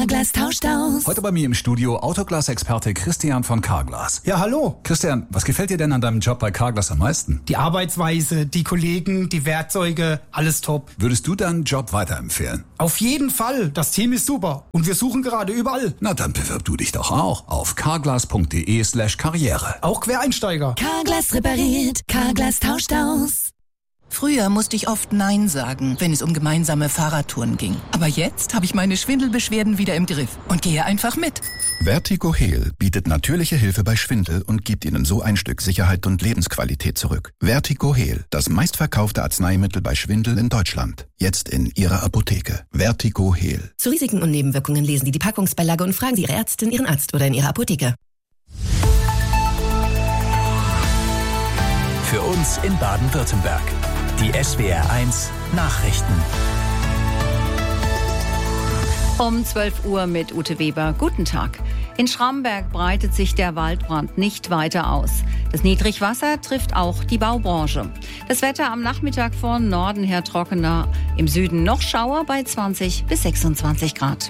Carglass tauscht aus. Heute bei mir im Studio Autoglas-Experte Christian von Carglass. Ja, hallo. Christian, was gefällt dir denn an deinem Job bei Carglass am meisten? Die Arbeitsweise, die Kollegen, die Werkzeuge, alles top. Würdest du deinen Job weiterempfehlen? Auf jeden Fall. Das Team ist super. Und wir suchen gerade überall. Na, dann bewirb du dich doch auch auf carglass.de/karriere. Auch Quereinsteiger. Carglass repariert. Carglass tauscht aus. Früher musste ich oft Nein sagen, wenn es um gemeinsame Fahrradtouren ging. Aber jetzt habe ich meine Schwindelbeschwerden wieder im Griff und gehe einfach mit. Vertigo Heal bietet natürliche Hilfe bei Schwindel und gibt Ihnen so ein Stück Sicherheit und Lebensqualität zurück. Vertigo Heal, das meistverkaufte Arzneimittel bei Schwindel in Deutschland. Jetzt in Ihrer Apotheke. Vertigo Heal. Zu Risiken und Nebenwirkungen lesen Sie die Packungsbeilage und fragen Sie Ihre Ärztin, Ihren Arzt oder in Ihrer Apotheke. Für uns in Baden-Württemberg. Die SWR1 Nachrichten. Um 12 Uhr mit Ute Weber. Guten Tag. In Schramberg breitet sich der Waldbrand nicht weiter aus. Das Niedrigwasser trifft auch die Baubranche. Das Wetter am Nachmittag von Norden her trockener. Im Süden noch Schauer bei 20 bis 26 Grad.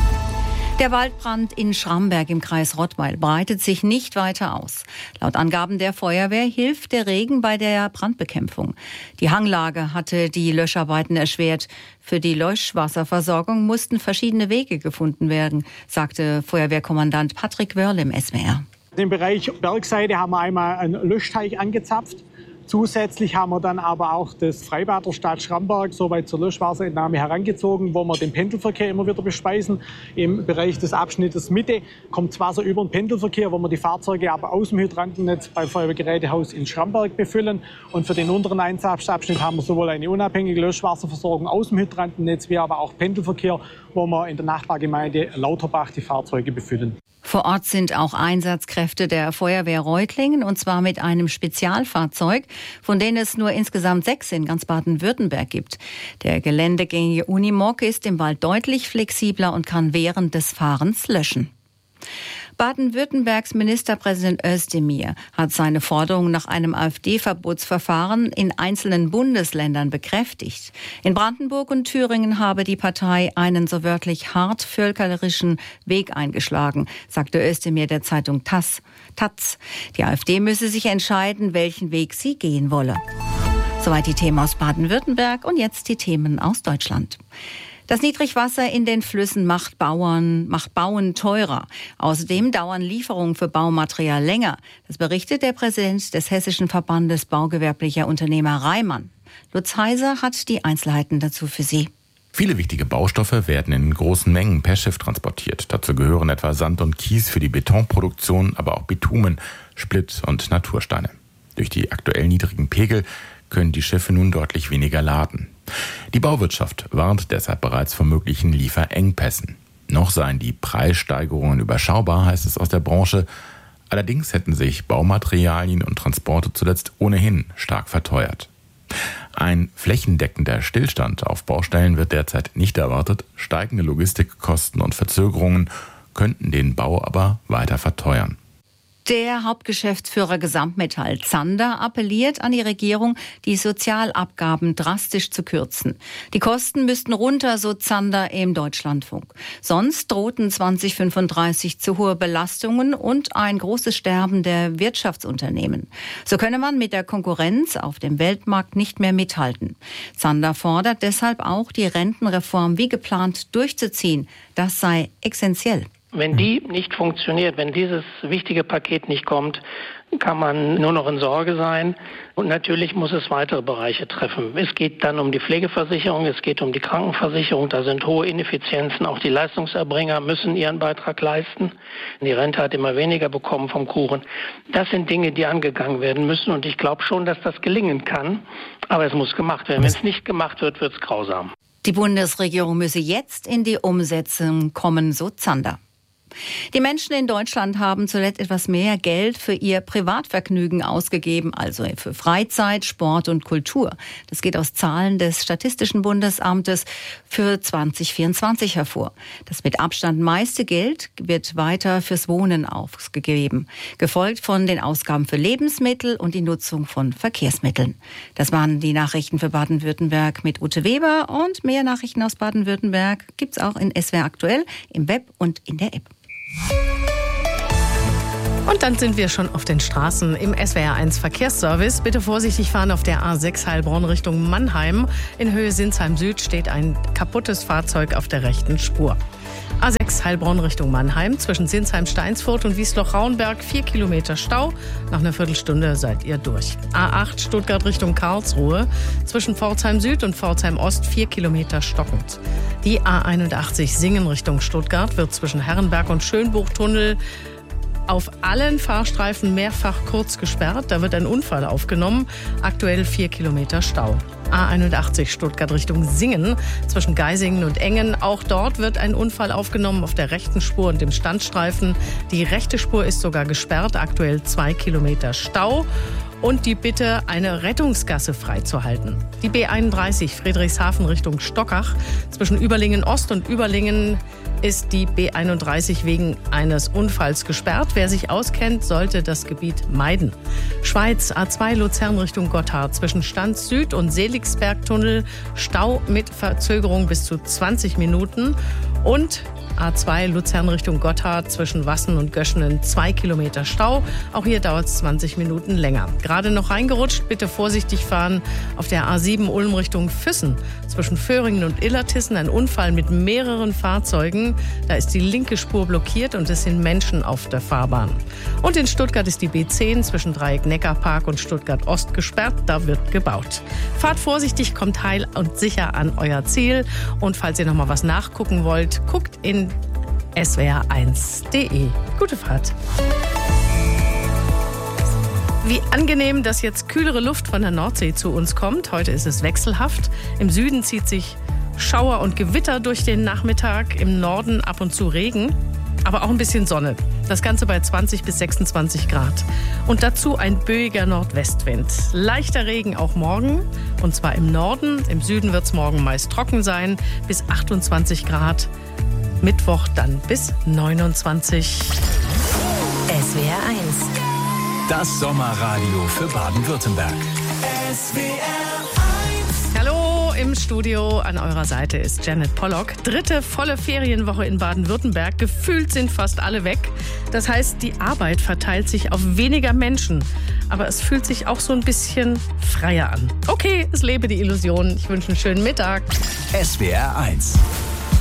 Der Waldbrand in Schramberg im Kreis Rottweil breitet sich nicht weiter aus. Laut Angaben der Feuerwehr hilft der Regen bei der Brandbekämpfung. Die Hanglage hatte die Löscharbeiten erschwert. Für die Löschwasserversorgung mussten verschiedene Wege gefunden werden, sagte Feuerwehrkommandant Patrick Wörl im SWR. Im Bereich Bergseite haben wir einmal einen Löschteich angezapft. Zusätzlich haben wir dann aber auch das Freibad der Stadt Schramberg soweit zur Löschwasserentnahme herangezogen, wo wir den Pendelverkehr immer wieder bespeisen. Im Bereich des Abschnittes Mitte kommt das Wasser über den Pendelverkehr, wo wir die Fahrzeuge aber aus dem Hydrantennetz beim Feuerwehrgerätehaus in Schramberg befüllen. Und für den unteren Einsatzabschnitt haben wir sowohl eine unabhängige Löschwasserversorgung aus dem Hydrantennetz, wie aber auch Pendelverkehr, wo wir in der Nachbargemeinde Lauterbach die Fahrzeuge befüllen. Vor Ort sind auch Einsatzkräfte der Feuerwehr Reutlingen, und zwar mit einem Spezialfahrzeug, von denen es nur insgesamt 6 in ganz Baden-Württemberg gibt. Der geländegängige Unimog ist im Wald deutlich flexibler und kann während des Fahrens löschen. Baden-Württembergs Ministerpräsident Özdemir hat seine Forderung nach einem AfD-Verbotsverfahren in einzelnen Bundesländern bekräftigt. In Brandenburg und Thüringen habe die Partei einen so wörtlich hart völkerischen Weg eingeschlagen, sagte Özdemir der Zeitung Taz. Die AfD müsse sich entscheiden, welchen Weg sie gehen wolle. Soweit die Themen aus Baden-Württemberg und jetzt die Themen aus Deutschland. Das Niedrigwasser in den Flüssen macht Bauen teurer. Außerdem dauern Lieferungen für Baumaterial länger. Das berichtet der Präsident des Hessischen Verbandes baugewerblicher Unternehmer Reimann. Lutz Heiser hat die Einzelheiten dazu für Sie. Viele wichtige Baustoffe werden in großen Mengen per Schiff transportiert. Dazu gehören etwa Sand und Kies für die Betonproduktion, aber auch Bitumen, Splitt und Natursteine. Durch die aktuell niedrigen Pegel können die Schiffe nun deutlich weniger laden. Die Bauwirtschaft warnt deshalb bereits vor möglichen Lieferengpässen. Noch seien die Preissteigerungen überschaubar, heißt es aus der Branche. Allerdings hätten sich Baumaterialien und Transporte zuletzt ohnehin stark verteuert. Ein flächendeckender Stillstand auf Baustellen wird derzeit nicht erwartet. Steigende Logistikkosten und Verzögerungen könnten den Bau aber weiter verteuern. Der Hauptgeschäftsführer Gesamtmetall Zander appelliert an die Regierung, die Sozialabgaben drastisch zu kürzen. Die Kosten müssten runter, so Zander im Deutschlandfunk. Sonst drohten 2035 zu hohe Belastungen und ein großes Sterben der Wirtschaftsunternehmen. So könne man mit der Konkurrenz auf dem Weltmarkt nicht mehr mithalten. Zander fordert deshalb auch, die Rentenreform wie geplant durchzuziehen. Das sei essentiell. Wenn die nicht funktioniert, wenn dieses wichtige Paket nicht kommt, kann man nur noch in Sorge sein. Und natürlich muss es weitere Bereiche treffen. Es geht dann um die Pflegeversicherung, es geht um die Krankenversicherung. Da sind hohe Ineffizienzen. Auch die Leistungserbringer müssen ihren Beitrag leisten. Die Rente hat immer weniger bekommen vom Kuchen. Das sind Dinge, die angegangen werden müssen. Und ich glaube schon, dass das gelingen kann. Aber es muss gemacht werden. Wenn es nicht gemacht wird, wird es grausam. Die Bundesregierung müsse jetzt in die Umsetzung kommen, so Zander. Die Menschen in Deutschland haben zuletzt etwas mehr Geld für ihr Privatvergnügen ausgegeben, also für Freizeit, Sport und Kultur. Das geht aus Zahlen des Statistischen Bundesamtes für 2024 hervor. Das mit Abstand meiste Geld wird weiter fürs Wohnen ausgegeben, gefolgt von den Ausgaben für Lebensmittel und die Nutzung von Verkehrsmitteln. Das waren die Nachrichten für Baden-Württemberg mit Ute Weber, und mehr Nachrichten aus Baden-Württemberg gibt's auch in SWR Aktuell, im Web und in der App. Und dann sind wir schon auf den Straßen im SWR1 Verkehrsservice. Bitte vorsichtig fahren auf der A6 Heilbronn Richtung Mannheim. In Höhe Sinsheim Süd steht ein kaputtes Fahrzeug auf der rechten Spur. A6 Heilbronn Richtung Mannheim, zwischen Sinsheim-Steinsfurt und Wiesloch-Rauenberg 4 Kilometer Stau. Nach einer Viertelstunde seid ihr durch. A8 Stuttgart Richtung Karlsruhe, zwischen Pforzheim Süd und Pforzheim Ost 4 Kilometer stockend. Die A81 Singen Richtung Stuttgart wird zwischen Herrenberg und Schönbuchtunnel auf allen Fahrstreifen mehrfach kurz gesperrt. Da wird ein Unfall aufgenommen. Aktuell 4 Kilometer Stau. A81 Stuttgart Richtung Singen zwischen Geisingen und Engen. Auch dort wird ein Unfall aufgenommen auf der rechten Spur und dem Standstreifen. Die rechte Spur ist sogar gesperrt. Aktuell 2 Kilometer Stau. Und die Bitte, eine Rettungsgasse freizuhalten. Die B31 Friedrichshafen Richtung Stockach. Zwischen Überlingen Ost und Überlingen ist die B31 wegen eines Unfalls gesperrt. Wer sich auskennt, sollte das Gebiet meiden. Schweiz A2 Luzern Richtung Gotthard. Zwischen Stanz Süd und Seligsbergtunnel Stau mit Verzögerung bis zu 20 Minuten. Und A2 Luzern Richtung Gotthard zwischen Wassen und Göschenen 2 Kilometer Stau. Auch hier dauert es 20 Minuten länger. Gerade noch reingerutscht, bitte vorsichtig fahren auf der A7 Ulm Richtung Füssen. Zwischen Föhringen und Illertissen ein Unfall mit mehreren Fahrzeugen. Da ist die linke Spur blockiert und es sind Menschen auf der Fahrbahn. Und in Stuttgart ist die B10 zwischen Dreieck Neckarpark und Stuttgart Ost gesperrt. Da wird gebaut. Fahrt vorsichtig, kommt heil und sicher an euer Ziel. Und falls ihr noch mal was nachgucken wollt, guckt in swr1.de. Gute Fahrt. Wie angenehm, dass jetzt kühlere Luft von der Nordsee zu uns kommt. Heute ist es wechselhaft. Im Süden zieht sich Schauer und Gewitter durch den Nachmittag. Im Norden ab und zu Regen, aber auch ein bisschen Sonne. Das Ganze bei 20 bis 26 Grad. Und dazu ein böiger Nordwestwind. Leichter Regen auch morgen. Und zwar im Norden. Im Süden wird es morgen meist trocken sein. Bis 28 Grad. Mittwoch dann bis 29. SWR 1. Das Sommerradio für Baden-Württemberg. Hallo im Studio, an eurer Seite ist Janet Pollock. 3. volle Ferienwoche in Baden-Württemberg. Gefühlt sind fast alle weg. Das heißt, die Arbeit verteilt sich auf weniger Menschen. Aber es fühlt sich auch so ein bisschen freier an. Okay, es lebe die Illusion. Ich wünsche einen schönen Mittag. SWR 1.